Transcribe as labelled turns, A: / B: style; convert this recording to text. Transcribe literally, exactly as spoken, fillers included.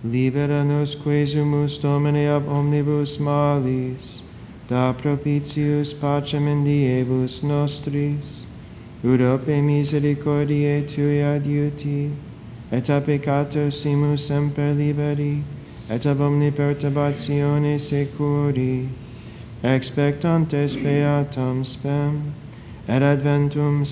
A: Libera nos quesumus Domine ab omnibus malis, da propitius pacem in diebus nostris, ut ope misericordiae Tui adiuti, et a peccato simus semper liberi, et ab omni perturbatione securi, expectantes beatam spem, et adventum